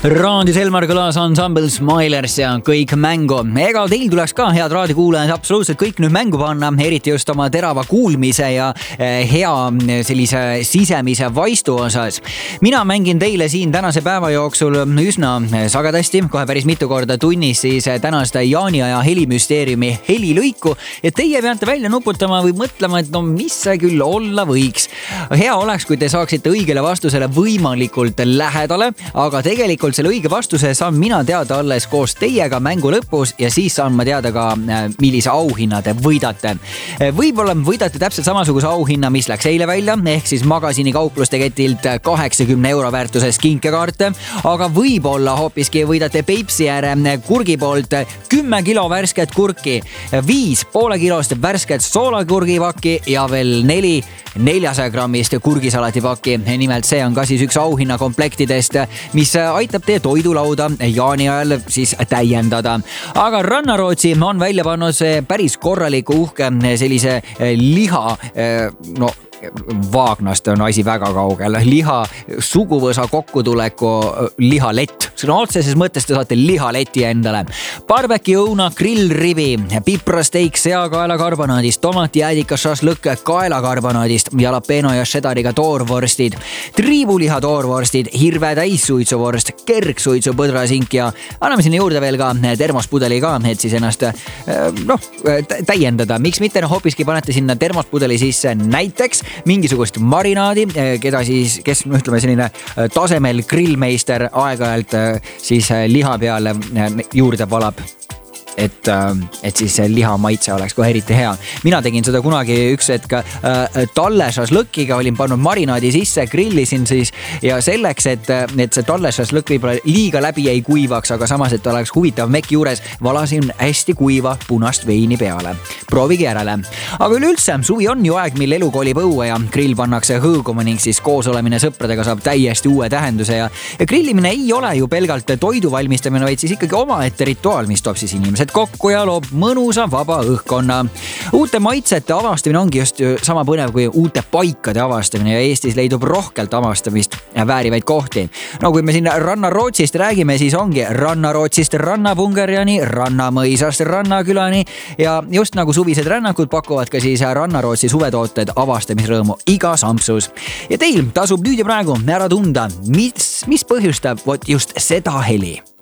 Raadis Elmar Kõlas Ensemble Smilers ja kõik mängu. Ega teil tuleks ka, head raadikuulajad, absoluutselt kõik nüüd mängu panna, eriti just oma terava kuulmise ja hea sellise sisemise vaistu osas. Mina mängin teile siin tänase päeva jooksul üsna sagedasti, kohe päris mitu korda tunnis siis tänast Jaani ja helimüsteeriumi helilõiku ja teie peate välja nuputama või mõtlema, et no mis see küll olla võiks. Hea oleks, kui te saaksite õigele vastusele võimalikult lähedale, aga tegelikult selle õige vastuse saan mina teada alles koos teiega mängu lõpus ja siis saan ma teada ka, millise auhinna te võidate. Võib-olla võidate täpselt samasuguse auhinna, mis läks eile välja, ehk siis magasini kaupluste ketilt 80 euro väärtuses kinkekaarte, aga võib-olla hoopiski võidate Peipsiääre kurgi poolt 10 kilo värsket kurki, 5 poole kilost värsket soolakurgipakki ja veel 400 grammist kurgisalatipakki. Nimelt see on ka siis üks auhinna komplektidest, mis aitab teie toidulauda Jaani ajal siis täiendada. Aga Rannarootsi on välja pannud see päris korraliku uhke sellise liha, Vaagnast on asi väga kaugel. Liha suguvõsa kokkutuleku lihalett. Sõna otseses mõttes te saate lihaleti endale. Barbeki õuna, grillribi, piprasteik seakaelakarbonaadist, tomatijäädika šašlõkk kaelakarbonaadist, jalapeno ja šedariga toorvorstid, triibuliha toorvorstid, hirve täissuitsuvorst, kergsuitsu põdrasink ja anname sinna juurde veel ka termospudeli ka, et siis ennast täiendada. Miks mitte hoopiski panete sinna termospudeli sisse näiteks mingisugust marinaadi, kes ütleme selline tasemel grillmeister aeg-ajalt siis liha peale juurde valab. Et siis liha maitse oleks kohe eriti hea. Mina tegin seda kunagi üks hetk talle šašlõkiga, olin pannud marinaadi sisse, grillisin siis ja selleks, et see talle šašlõk võib-olla liiga läbi ei kuivaks, aga samas, et oleks huvitav mekki juures, valasin hästi kuiva punast veini peale. Proovigi järele. Aga üleüldse, suvi on ju aeg, mil elu kolib õue ja grill pannakse hõõguma ning siis koos olemine sõpradega saab täiesti uue tähenduse ja grillimine ei ole ju pelgalt toidu valmistamine, vaid siis ikkagi omaette rituaal, mis toob siis inimesed kokku ja loob mõnusa vaba õhkkonna. Uute maitsete avastamine ongi just sama põnev kui uute paikade avastamine ja Eestis leidub rohkelt avastamist väärivaid kohti. No kui me siin Rannarootsist räägime, siis ongi Rannarootsist Rannapungerjani, Rannamõisast Rannakülani ja just nagu suvised rännakud pakuvad ka siis Rannarootsi suvetooted avastamisrõõmu iga sampsus. Ja teil tasub nüüd ja praegu ära tunda, mis põhjustab just seda heli.